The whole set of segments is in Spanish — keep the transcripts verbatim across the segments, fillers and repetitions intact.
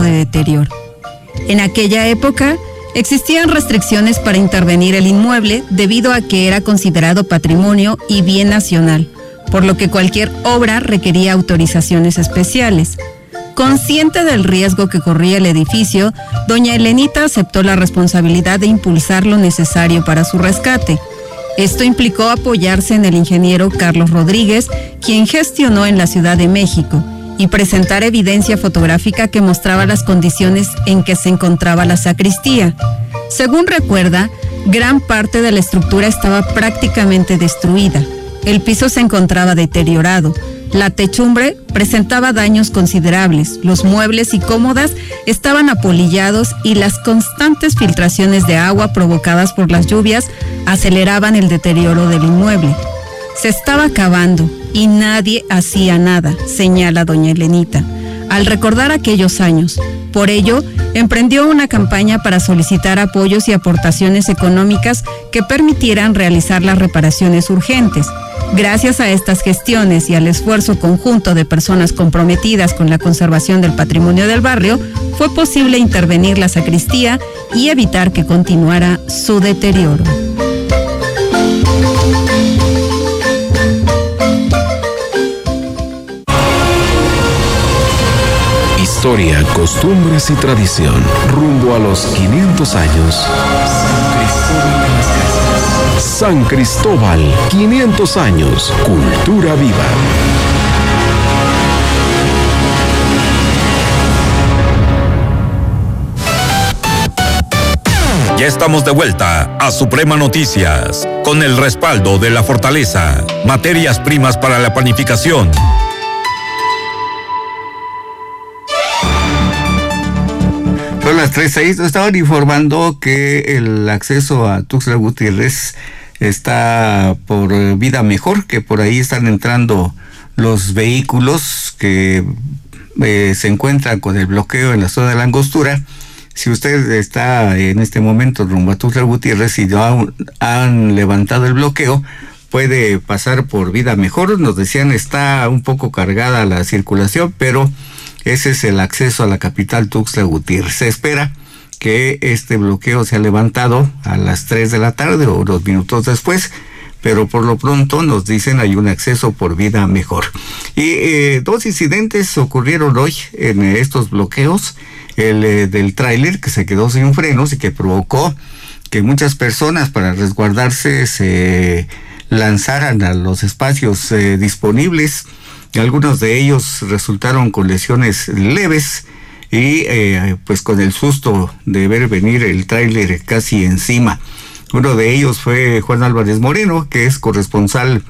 de deterioro. En aquella época, existían restricciones para intervenir el inmueble debido a que era considerado patrimonio y bien nacional, por lo que cualquier obra requería autorizaciones especiales. Consciente del riesgo que corría el edificio, doña Elenita aceptó la responsabilidad de impulsar lo necesario para su rescate. Esto implicó apoyarse en el ingeniero Carlos Rodríguez, quien gestionó en la Ciudad de México, y presentar evidencia fotográfica que mostraba las condiciones en que se encontraba la sacristía. Según recuerda, gran parte de la estructura estaba prácticamente destruida. El piso se encontraba deteriorado. La techumbre presentaba daños considerables, los muebles y cómodas estaban apolillados y las constantes filtraciones de agua provocadas por las lluvias aceleraban el deterioro del inmueble. Se estaba acabando y nadie hacía nada, señala doña Elenita, al recordar aquellos años. Por ello, emprendió una campaña para solicitar apoyos y aportaciones económicas que permitieran realizar las reparaciones urgentes. Gracias a estas gestiones y al esfuerzo conjunto de personas comprometidas con la conservación del patrimonio del barrio, fue posible intervenir la sacristía y evitar que continuara su deterioro. Historia, costumbres y tradición. Rumbo a los quinientos años. San Cristóbal, quinientos años, cultura viva. Ya estamos de vuelta a Suprema Noticias, con el respaldo de La Fortaleza, materias primas para la panificación. Son las tres seis, nos estaban informando que el acceso a Tuxtla Gutiérrez está por Vida Mejor, que por ahí están entrando los vehículos que eh, se encuentran con el bloqueo en la zona de la Angostura. Si usted está en este momento rumbo a Tuxtla Gutiérrez y no han, han levantado el bloqueo, puede pasar por Vida Mejor. Nos decían está un poco cargada la circulación, pero ese es el acceso a la capital Tuxtla Gutiérrez. Se espera que este bloqueo sea levantado a las tres de la tarde o unos minutos después, pero por lo pronto nos dicen hay un acceso por Vida Mejor. Y eh, dos incidentes ocurrieron hoy en eh, estos bloqueos. El eh, del tráiler que se quedó sin frenos y que provocó que muchas personas, para resguardarse, se lanzaran a los espacios eh, disponibles. Algunos de ellos resultaron con lesiones leves y eh, pues con el susto de ver venir el tráiler casi encima. Uno de ellos fue Juan Álvarez Moreno, que es corresponsal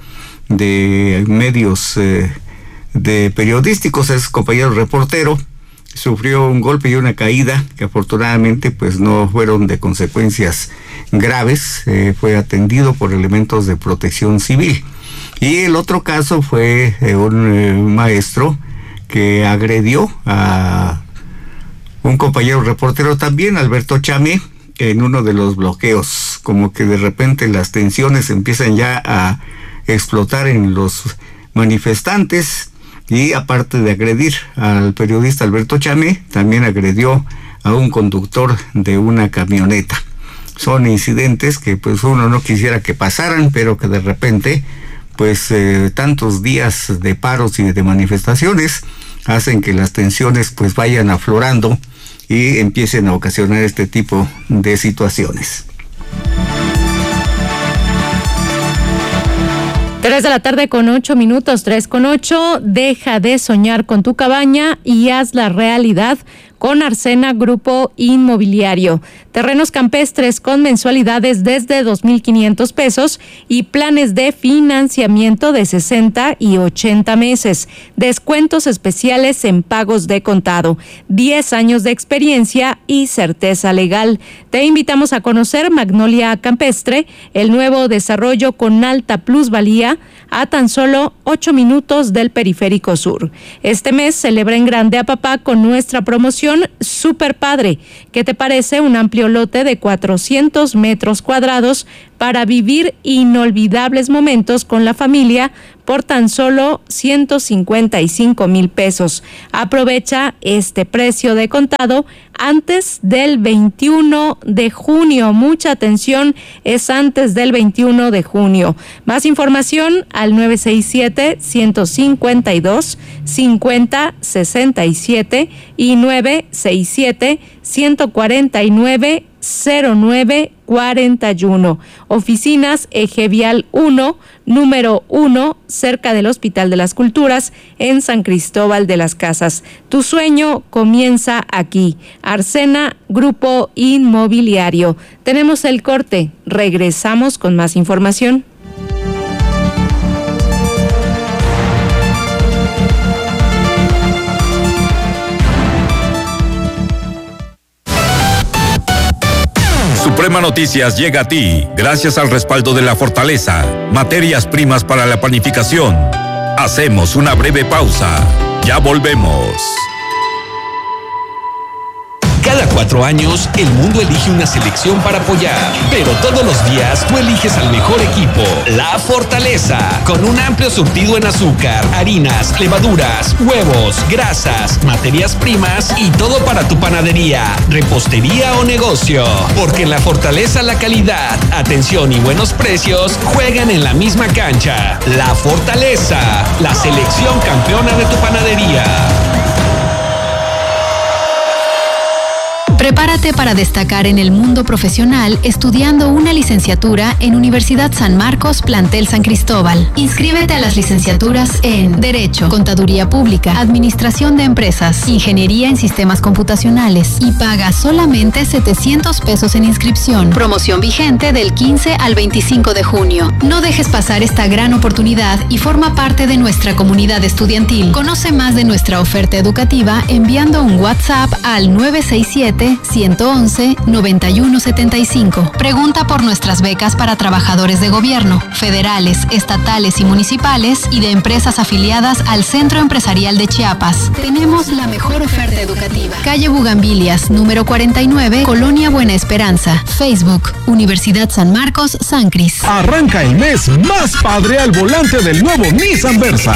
de medios eh, de periodísticos, es compañero reportero. Sufrió un golpe y una caída que afortunadamente pues no fueron de consecuencias graves. Eh, fue atendido por elementos de protección civil. Y el otro caso fue eh, un eh, maestro que agredió a un compañero reportero también, Alberto Chamé, en uno de los bloqueos. Como que de repente las tensiones empiezan ya a explotar en los manifestantes. Y aparte de agredir al periodista Alberto Chamé, también agredió a un conductor de una camioneta. Son incidentes que pues uno no quisiera que pasaran, pero que de repente pues eh, tantos días de paros y de manifestaciones hacen que las tensiones pues vayan aflorando y empiecen a ocasionar este tipo de situaciones. Tres de la tarde con ocho minutos, tres con ocho. Deja de soñar con tu cabaña y haz la realidad con Arsena Grupo Inmobiliario. Terrenos campestres con mensualidades desde dos mil quinientos pesos y planes de financiamiento de sesenta y ochenta meses. Descuentos especiales en pagos de contado. diez años de experiencia y certeza legal. Te invitamos a conocer Magnolia Campestre, el nuevo desarrollo con alta plusvalía a tan solo ocho minutos del Periférico Sur. Este mes celebra en grande a papá con nuestra promoción Super Padre. ¿Qué te parece un amplio lote de cuatrocientos metros cuadrados para vivir inolvidables momentos con la familia por tan solo ciento cincuenta y cinco mil pesos. Aprovecha este precio de contado antes del veintiuno de junio. Mucha atención, es antes del veintiuno de junio. Más información al nueve seis siete, uno cinco dos, cinco cero seis siete y nueve seis siete, uno cuatro nueve, cero nueve cuarenta y uno. Oficinas Eje Vial uno, número uno, cerca del Hospital de las Culturas, en San Cristóbal de las Casas. Tu sueño comienza aquí. Arsena, Grupo Inmobiliario. Tenemos el corte. Regresamos con más información. Suprema Noticias llega a ti gracias al respaldo de La Fortaleza, materias primas para la panificación. Hacemos una breve pausa. Ya volvemos. Cada cuatro años, el mundo elige una selección para apoyar, pero todos los días tú eliges al mejor equipo, La Fortaleza, con un amplio surtido en azúcar, harinas, levaduras, huevos, grasas, materias primas y todo para tu panadería, repostería o negocio. Porque en La Fortaleza la calidad, atención y buenos precios juegan en la misma cancha. La Fortaleza, la selección campeona de tu panadería. Prepárate para destacar en el mundo profesional estudiando una licenciatura en Universidad San Marcos, Plantel San Cristóbal. Inscríbete a las licenciaturas en Derecho, Contaduría Pública, Administración de Empresas, Ingeniería en Sistemas Computacionales y paga solamente setecientos pesos en inscripción. Promoción vigente del quince al veinticinco de junio. No dejes pasar esta gran oportunidad y forma parte de nuestra comunidad estudiantil. Conoce más de nuestra oferta educativa enviando un WhatsApp al nueve seis siete, uno once, noventa y uno setenta y cinco. Pregunta por nuestras becas para trabajadores de gobierno, federales, estatales y municipales y de empresas afiliadas al Centro Empresarial de Chiapas. Tenemos la mejor oferta educativa. Calle Bugambilias, número cuarenta y nueve, Colonia Buena Esperanza. Facebook, Universidad San Marcos, San Cris. Arranca el mes más padre al volante del nuevo Nissan Versa.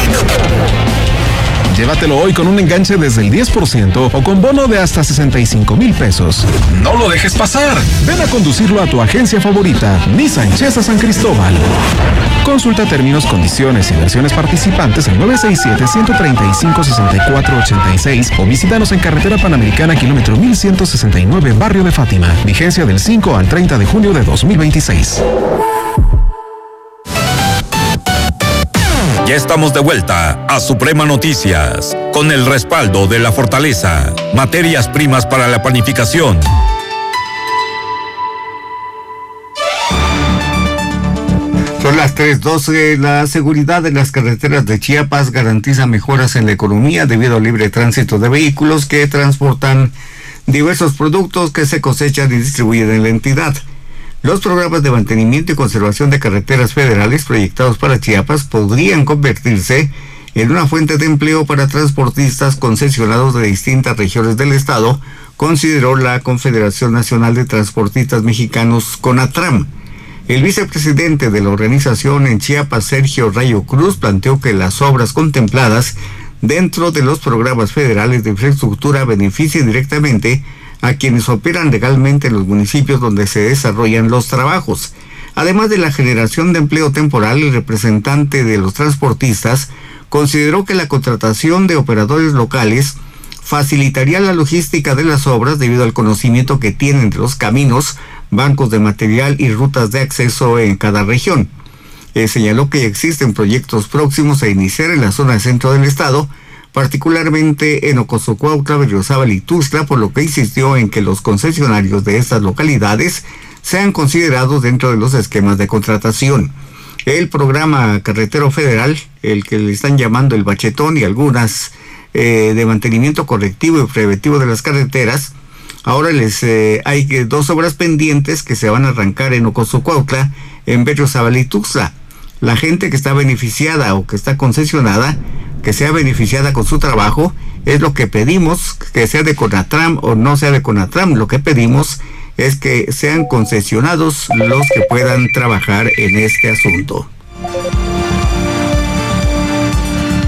Llévatelo hoy con un enganche desde el diez por ciento o con bono de hasta sesenta y cinco mil pesos. No lo dejes pasar. Ven a conducirlo a tu agencia favorita, Nissan Chesa San Cristóbal. Consulta términos, condiciones y versiones participantes en nueve seis siete, uno tres cinco, seis cuatro ocho seis o visítanos en Carretera Panamericana, kilómetro mil ciento sesenta y nueve, Barrio de Fátima. Vigencia del cinco al treinta de junio de dos mil veintiséis. Ya estamos de vuelta a Suprema Noticias, con el respaldo de La Fortaleza, materias primas para la panificación. Son las tres doce. La seguridad de las carreteras de Chiapas garantiza mejoras en la economía debido al libre tránsito de vehículos que transportan diversos productos que se cosechan y distribuyen en la entidad. Los programas de mantenimiento y conservación de carreteras federales proyectados para Chiapas podrían convertirse en una fuente de empleo para transportistas concesionados de distintas regiones del estado, consideró la Confederación Nacional de Transportistas Mexicanos, CONATRAM. El vicepresidente de la organización en Chiapas, Sergio Rayo Cruz, planteó que las obras contempladas dentro de los programas federales de infraestructura benefician directamente a quienes operan legalmente en los municipios donde se desarrollan los trabajos. Además de la generación de empleo temporal, el representante de los transportistas consideró que la contratación de operadores locales facilitaría la logística de las obras debido al conocimiento que tienen de los caminos, bancos de material y rutas de acceso en cada región. Eh, señaló que existen proyectos próximos a iniciar en la zona centro del estado, particularmente en Ocosocuautla, Berriozábal y Tuxtla, por lo que insistió en que los concesionarios de estas localidades sean considerados dentro de los esquemas de contratación. El programa carretero federal, el que le están llamando el bachetón, y algunas eh, de mantenimiento correctivo y preventivo de las carreteras, ahora les eh, hay dos obras pendientes que se van a arrancar en Ocosocuautla, en Berriozábal y Tuxtla. La gente que está beneficiada o que está concesionada, que sea beneficiada con su trabajo, es lo que pedimos, que sea de CONATRAM o no sea de CONATRAM. Lo que pedimos es que sean concesionados los que puedan trabajar en este asunto.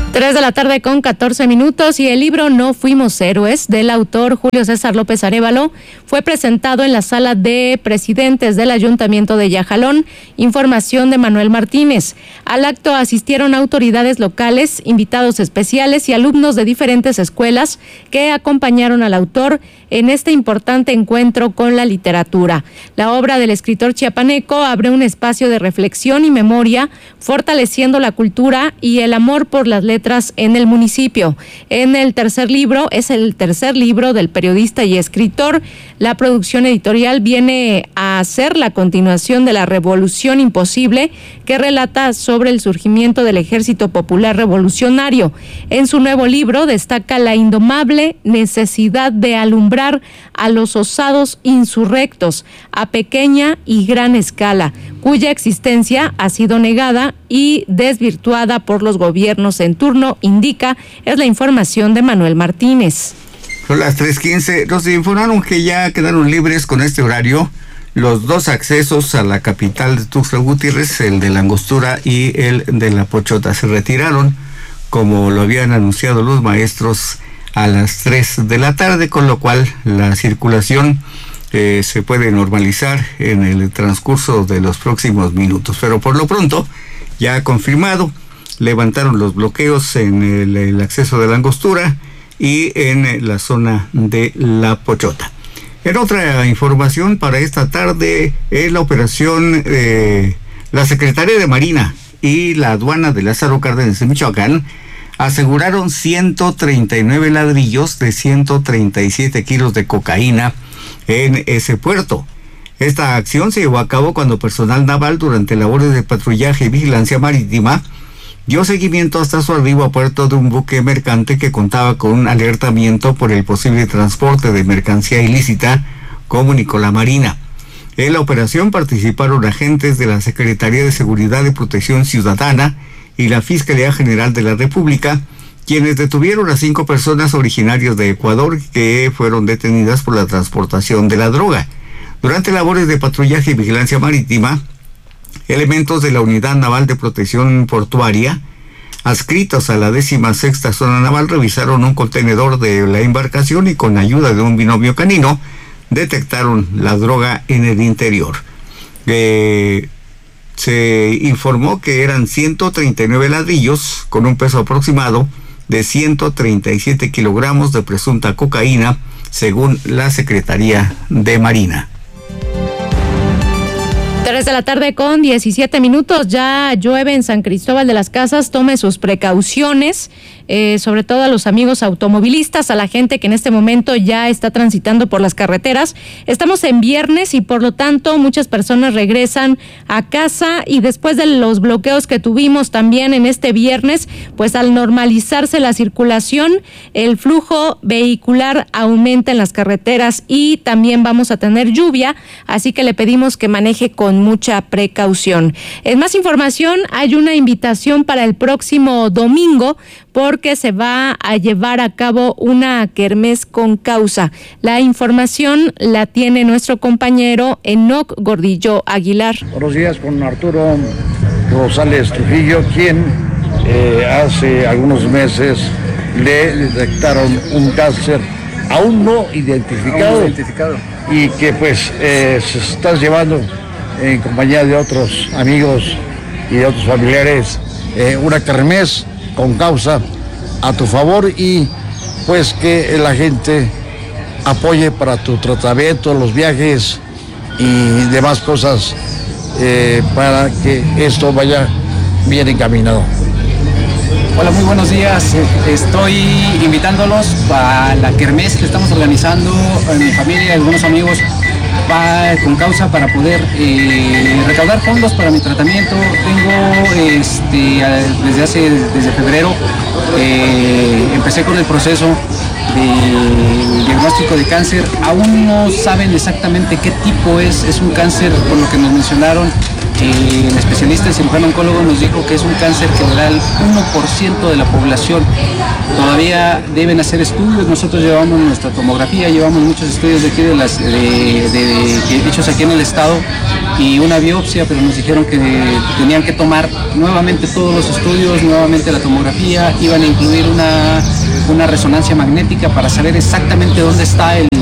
Tres de la tarde con catorce minutos y el libro No Fuimos Héroes del autor Julio César López Arévalo fue presentado en la sala de presidentes del Ayuntamiento de Yajalón. Información de Manuel Martínez. Al acto asistieron autoridades locales, invitados especiales y alumnos de diferentes escuelas que acompañaron al autor en este importante encuentro con la literatura. La obra del escritor chiapaneco abre un espacio de reflexión y memoria, fortaleciendo la cultura y el amor por las letras en el municipio. En el tercer libro, es el tercer libro del periodista y escritor. La producción editorial viene a ser la continuación de La Revolución Imposible, que relata sobre el surgimiento del Ejército Popular Revolucionario. En su nuevo libro destaca la indomable necesidad de alumbrar a los osados insurrectos a pequeña y gran escala, cuya existencia ha sido negada y desvirtuada por los gobiernos en turno, indica, es la información de Manuel Martínez. Son las tres quince, nos informaron que ya quedaron libres con este horario los dos accesos a la capital de Tuxtla Gutiérrez, el de la Angostura y el de la Pochota. Se retiraron, como lo habían anunciado los maestros, a las tres de la tarde, con lo cual la circulación eh, se puede normalizar en el transcurso de los próximos minutos. Pero por lo pronto, ya confirmado, levantaron los bloqueos en el, el acceso de la Angostura y en la zona de la Pochota. En otra información para esta tarde, es la operación, eh, la Secretaría de Marina y la aduana de Lázaro Cárdenas en Michoacán aseguraron ciento treinta y nueve ladrillos de ciento treinta y siete kilos de cocaína en ese puerto. Esta acción se llevó a cabo cuando personal naval, durante labores de patrullaje y vigilancia marítima, dio seguimiento hasta su arribo a puerto de un buque mercante que contaba con un alertamiento por el posible transporte de mercancía ilícita, comunicó la Marina. En la operación participaron agentes de la Secretaría de Seguridad y Protección Ciudadana y la Fiscalía General de la República, quienes detuvieron a cinco personas originarias de Ecuador que fueron detenidas por la transportación de la droga. Durante labores de patrullaje y vigilancia marítima, elementos de la Unidad Naval de Protección Portuaria, adscritos a la décima sexta Zona Naval, revisaron un contenedor de la embarcación y con ayuda de un binomio canino detectaron la droga en el interior. Eh, se informó que eran ciento treinta y nueve ladrillos con un peso aproximado de ciento treinta y siete kilogramos de presunta cocaína, según la Secretaría de Marina. Tres de la tarde con diecisiete minutos, ya llueve en San Cristóbal de las Casas, tome sus precauciones, eh, sobre todo a los amigos automovilistas, a la gente que en este momento ya está transitando por las carreteras. Estamos en viernes y por lo tanto muchas personas regresan a casa y después de los bloqueos que tuvimos también en este viernes, pues al normalizarse la circulación, el flujo vehicular aumenta en las carreteras y también vamos a tener lluvia, así que le pedimos que maneje con mucha precaución. En más información, hay una invitación para el próximo domingo porque se va a llevar a cabo una kermés con causa. La información la tiene nuestro compañero Enoc Gordillo Aguilar. Buenos días, con Arturo Rosales Trujillo, quien eh, hace algunos meses le detectaron un cáncer aún no identificado, aún identificado. y que pues eh, se está llevando en compañía de otros amigos y de otros familiares, eh, una kermés con causa a tu favor y pues que la gente apoye para tu tratamiento, los viajes y demás cosas eh, para que esto vaya bien encaminado. Hola, muy buenos días. Estoy invitándolos a la kermés que estamos organizando en mi familia y algunos amigos va con causa para poder eh, recaudar fondos para mi tratamiento. Tengo este, desde hace desde febrero eh, empecé con el proceso de diagnóstico de cáncer. Aún no saben exactamente qué tipo es, es un cáncer por lo que nos mencionaron. Eh, el especialista, el cirujano oncólogo, nos dijo que es un cáncer que da el uno por ciento de la población. Todavía deben hacer estudios, nosotros llevamos nuestra tomografía, llevamos muchos estudios de aquí de las, de, de, de, hechos aquí en el estado y una biopsia, pero nos dijeron que tenían que tomar nuevamente todos los estudios, nuevamente la tomografía, iban a incluir una, una resonancia magnética para saber exactamente dónde está el,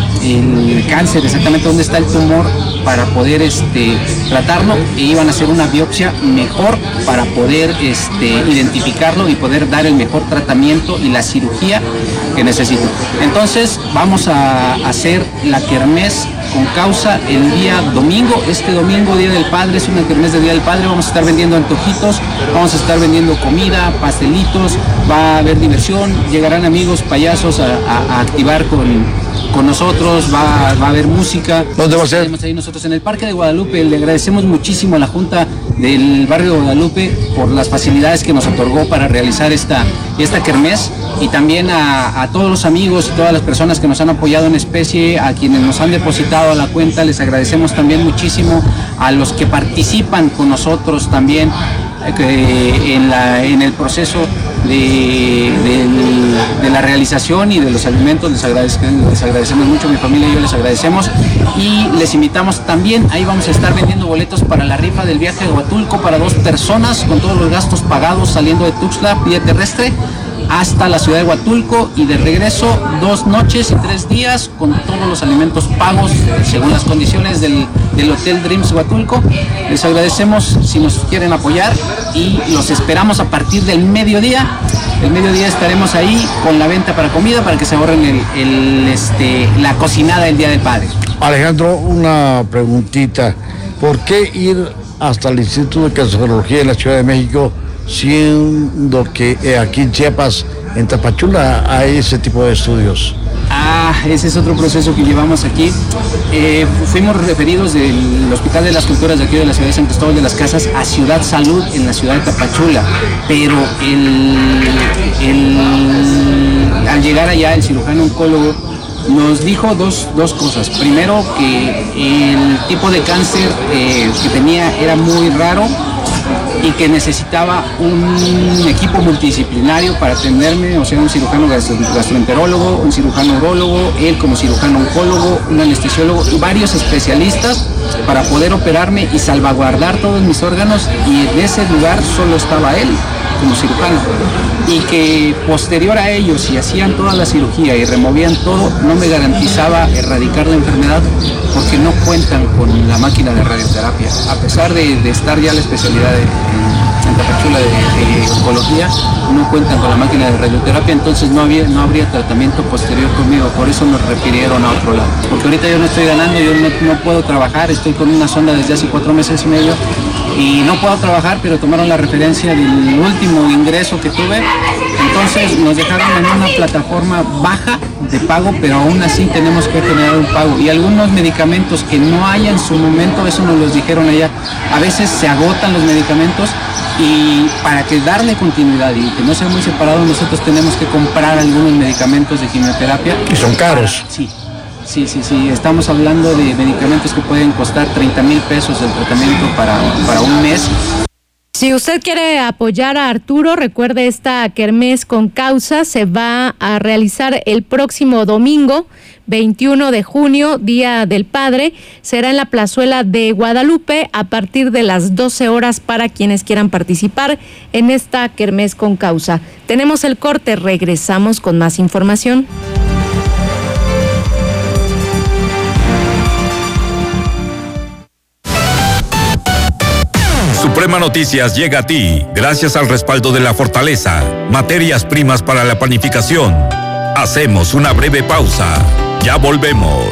el cáncer, exactamente dónde está el tumor, para poder este, tratarlo, e iban a hacer una biopsia mejor para poder este, identificarlo y poder dar el mejor tratamiento y la cirugía que necesito. Entonces vamos a hacer la kermés con causa el día domingo. Este domingo, Día del Padre, es una kermés de Día del Padre. Vamos a estar vendiendo antojitos, vamos a estar vendiendo comida, pastelitos, va a haber diversión, llegarán amigos payasos a, a, a activar con con nosotros, va, va a haber música. ¿Dónde va a ser? Estaremos ahí nosotros en el Parque de Guadalupe. Le agradecemos muchísimo a la Junta del Barrio de Guadalupe por las facilidades que nos otorgó para realizar esta, esta kermés, y también a, a todos los amigos y todas las personas que nos han apoyado en especie, a quienes nos han depositado a la cuenta. Les agradecemos también muchísimo a los que participan con nosotros también eh, en, la, en el proceso De, de, de la realización y de los alimentos. Les agradecemos, les agradecemos mucho, mi familia y yo les agradecemos, y les invitamos también. Ahí vamos a estar vendiendo boletos para la rifa del viaje a Huatulco para dos personas, con todos los gastos pagados, saliendo de Tuxtla vía terrestre hasta la ciudad de Huatulco, y de regreso dos noches y tres días con todos los alimentos pagos según las condiciones del, del Hotel Dreams Huatulco. Les agradecemos si nos quieren apoyar, y los esperamos a partir del mediodía. El mediodía estaremos ahí con la venta para comida, para que se ahorren el, el, este, la cocinada del Día del Padre. Alejandro, una preguntita. ¿Por qué ir hasta el Instituto de Cancerología de la Ciudad de México, siendo que eh, aquí en Chiapas, en Tapachula, hay ese tipo de estudios? Ah, ese es otro proceso que llevamos aquí. Eh, fuimos referidos del Hospital de las Culturas de aquí de la ciudad de San Cristóbal de las Casas a Ciudad Salud en la ciudad de Tapachula, pero el, el, al llegar allá el cirujano oncólogo nos dijo dos, dos cosas. Primero, que el tipo de cáncer eh, que tenía era muy raro y que necesitaba un equipo multidisciplinario para atenderme, o sea, un cirujano gastroenterólogo, un cirujano urólogo, él como cirujano oncólogo, un anestesiólogo y varios especialistas para poder operarme y salvaguardar todos mis órganos, y en ese lugar solo estaba él como cirujano, y que posterior a ellos, si hacían toda la cirugía y removían todo, no me garantizaba erradicar la enfermedad, porque no cuentan con la máquina de radioterapia, a pesar de, de estar ya la especialidad de, en, en Tapachula de, de oncología, no cuentan con la máquina de radioterapia, entonces no había, no habría tratamiento posterior conmigo. Por eso nos refirieron a otro lado, porque ahorita yo no estoy ganando, yo no, no puedo trabajar, estoy con una sonda desde hace cuatro meses y medio y no puedo trabajar, pero tomaron la referencia del último ingreso que tuve, entonces nos dejaron en una plataforma baja de pago, pero aún así tenemos que generar un pago, y algunos medicamentos que no haya en su momento, eso nos los dijeron allá, a veces se agotan los medicamentos, y para que darle continuidad y que no sea muy separado, nosotros tenemos que comprar algunos medicamentos de quimioterapia. Y son caros. Sí. Sí, sí, sí, estamos hablando de medicamentos que pueden costar treinta mil pesos el tratamiento para, para un mes. Si usted quiere apoyar a Arturo, recuerde, esta kermés con causa se va a realizar el próximo domingo, veintiuno de junio, Día del Padre. Será en la plazuela de Guadalupe a partir de las doce horas para quienes quieran participar en esta kermés con causa. Tenemos el corte, regresamos con más información. Suprema Noticias llega a ti gracias al respaldo de La Fortaleza, materias primas para la panificación. Hacemos una breve pausa. Ya volvemos.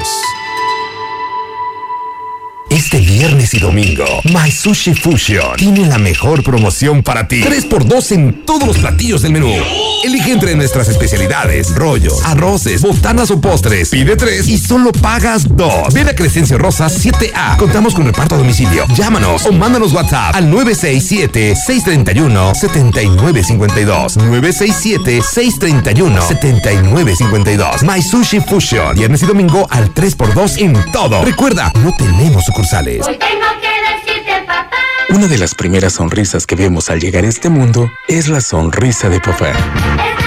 Este viernes y domingo, My Sushi Fusion tiene la mejor promoción para ti. tres por dos en todos los platillos del menú. Elige entre nuestras especialidades, rollos, arroces, botanas o postres. Pide tres y solo pagas dos. Ven a Crescencio Rosa siete A. Contamos con reparto a domicilio. Llámanos o mándanos WhatsApp al nueve seis siete, seis tres uno, siete nueve cinco dos. nueve seis siete, seis tres uno, siete nueve cinco dos. My Sushi Fusion. Viernes y domingo al tres por dos en todo. Recuerda, no tenemos sucursales. Hoy tengo que decirte, papá. Una de las primeras sonrisas que vemos al llegar a este mundo es la sonrisa de papá. Es la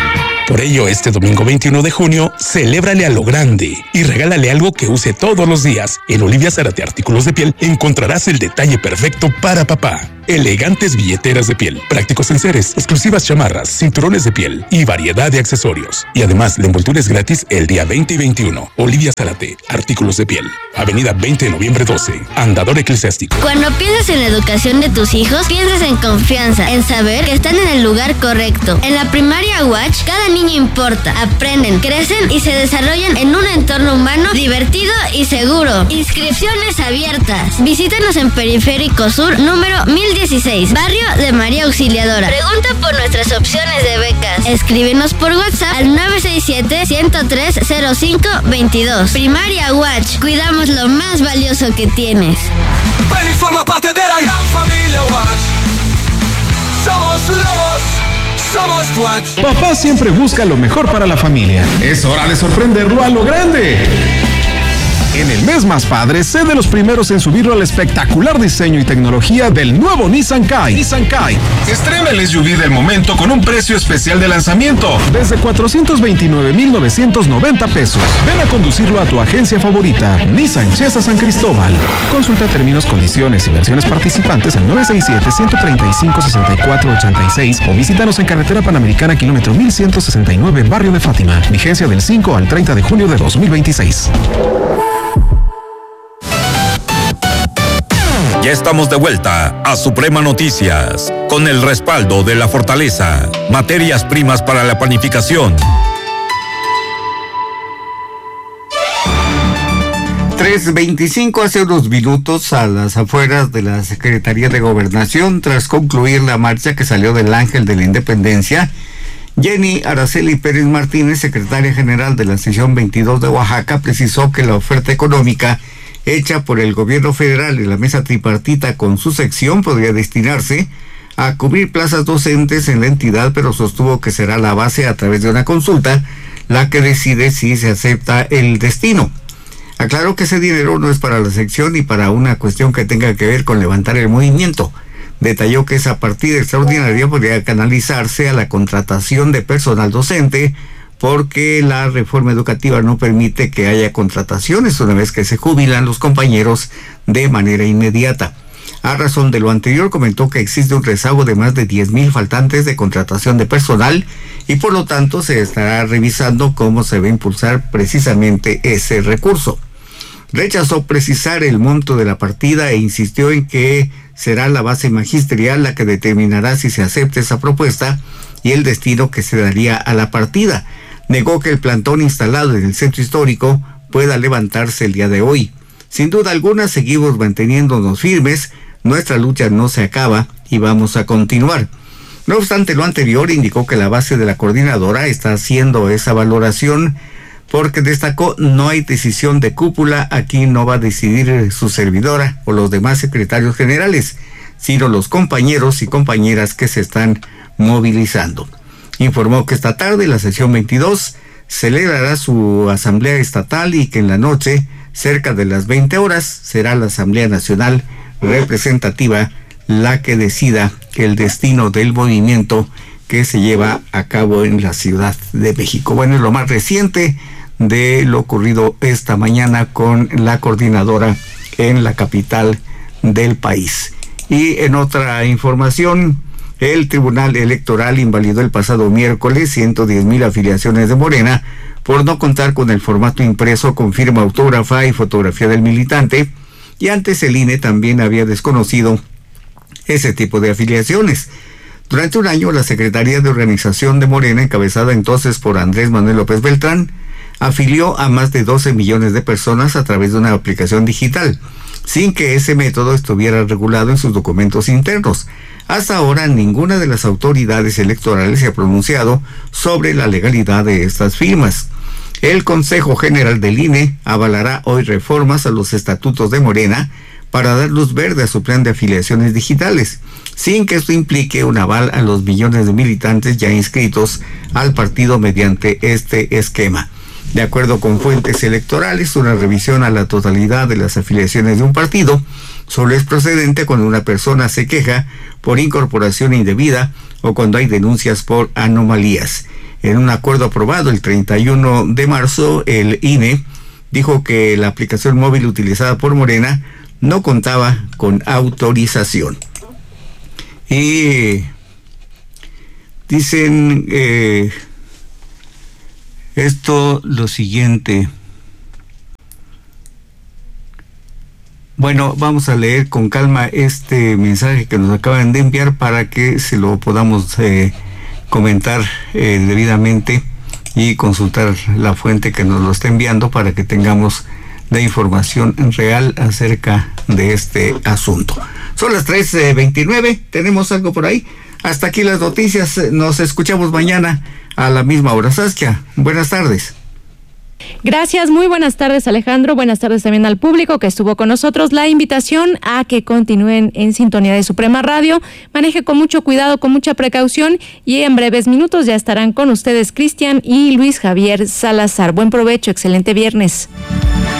Por ello, este domingo veintiuno de junio, celébrale a lo grande y regálale algo que use todos los días. En Olivia Zárate Artículos de Piel encontrarás el detalle perfecto para papá. Elegantes billeteras de piel, prácticos enseres, exclusivas chamarras, cinturones de piel y variedad de accesorios. Y además, la envoltura es gratis el día veinte y veintiuno. Olivia Zárate Artículos de Piel, Avenida veinte de noviembre doce, Andador Eclesiástico. Cuando piensas en la educación de tus hijos, piensas en confianza, en saber que están en el lugar correcto. En la primaria Watch, cada niño importa. Aprenden, crecen y se desarrollan en un entorno humano, divertido y seguro. Inscripciones abiertas. Visítanos en Periférico Sur, número mil dieciséis, barrio de María Auxiliadora. Pregunta por nuestras opciones de becas. Escríbenos por WhatsApp al nueve seis siete, uno cero tres, cero cinco veintidós. Primaria Watch. Cuidamos lo más valioso que tienes. Ven y forma parte de la gran familia Watch. Somos lobos. Somos Watch. Papá siempre busca lo mejor para la familia. Es hora de sorprenderlo a lo grande. En el mes más padre, sé de los primeros en subirlo al espectacular diseño y tecnología del nuevo Nissan Kite. Nissan Kite estrena el S U V del momento con un precio especial de lanzamiento desde cuatrocientos veintinueve mil novecientos noventa pesos. Ven a conducirlo a tu agencia favorita, Nissan Chesa San Cristóbal. Consulta términos, condiciones y versiones participantes al nueve seis siete, uno tres cinco, seis cuatro ocho seis o visítanos en Carretera Panamericana kilómetro mil ciento sesenta y nueve, Barrio de Fátima. Vigencia del cinco al treinta de junio de dos mil veintiséis. Ya estamos de vuelta a Suprema Noticias, con el respaldo de La Fortaleza, materias primas para la panificación. tres veinticinco, hace unos minutos, a las afueras de la Secretaría de Gobernación, tras concluir la marcha que salió del Ángel de la Independencia, Jenny Araceli Pérez Martínez, secretaria general de la sección veintidós de Oaxaca, precisó que la oferta económica hecha por el gobierno federal y la mesa tripartita con su sección podría destinarse a cubrir plazas docentes en la entidad, pero sostuvo que será la base a través de una consulta la que decide si se acepta el destino. Aclaró que ese dinero no es para la sección ni para una cuestión que tenga que ver con levantar el movimiento. Detalló que esa partida extraordinaria podría canalizarse a la contratación de personal docente, porque la reforma educativa no permite que haya contrataciones una vez que se jubilan los compañeros de manera inmediata. A razón de lo anterior, comentó que existe un rezago de más de diez mil faltantes de contratación de personal y por lo tanto se estará revisando cómo se va a impulsar precisamente ese recurso. Rechazó precisar el monto de la partida e insistió en que será la base magisterial la que determinará si se acepta esa propuesta y el destino que se daría a la partida. Negó que el plantón instalado en el centro histórico pueda levantarse el día de hoy. Sin duda alguna, seguimos manteniéndonos firmes, nuestra lucha no se acaba y vamos a continuar. No obstante lo anterior, indicó que la base de la coordinadora está haciendo esa valoración, porque destacó: no hay decisión de cúpula, aquí no va a decidir su servidora o los demás secretarios generales, sino los compañeros y compañeras que se están movilizando. Informó que esta tarde la sección veintidós celebrará su asamblea estatal y que en la noche, cerca de las veinte horas, será la Asamblea Nacional Representativa la que decida el destino del movimiento que se lleva a cabo en la Ciudad de México. Bueno, es lo más reciente de lo ocurrido esta mañana con la coordinadora en la capital del país. Y en otra información, el Tribunal Electoral invalidó el pasado miércoles ciento diez mil afiliaciones de Morena por no contar con el formato impreso con firma autógrafa y fotografía del militante, y antes el I N E también había desconocido ese tipo de afiliaciones. Durante un año, la Secretaría de Organización de Morena, encabezada entonces por Andrés Manuel López Beltrán, afilió a más de doce millones de personas a través de una aplicación digital, sin que ese método estuviera regulado en sus documentos internos. Hasta ahora, ninguna de las autoridades electorales se ha pronunciado sobre la legalidad de estas firmas. El Consejo General del I N E avalará hoy reformas a los estatutos de Morena para dar luz verde a su plan de afiliaciones digitales, sin que esto implique un aval a los millones de militantes ya inscritos al partido mediante este esquema. De acuerdo con fuentes electorales, una revisión a la totalidad de las afiliaciones de un partido solo es procedente cuando una persona se queja por incorporación indebida o cuando hay denuncias por anomalías. En un acuerdo aprobado el treinta y uno de marzo, el I N E dijo que la aplicación móvil utilizada por Morena no contaba con autorización. Y dicen eh, esto lo siguiente. Bueno, vamos a leer con calma este mensaje que nos acaban de enviar para que se lo podamos eh, comentar eh, debidamente y consultar la fuente que nos lo está enviando para que tengamos la información real acerca de este asunto. Son las tres veintinueve, ¿tenemos algo por ahí? Hasta aquí las noticias, nos escuchamos mañana a la misma hora. Saskia, buenas tardes. Gracias, muy buenas tardes Alejandro, buenas tardes también al público que estuvo con nosotros. La invitación a que continúen en sintonía de Suprema Radio, maneje con mucho cuidado, con mucha precaución y en breves minutos ya estarán con ustedes Cristian y Luis Javier Salazar. Buen provecho, excelente viernes.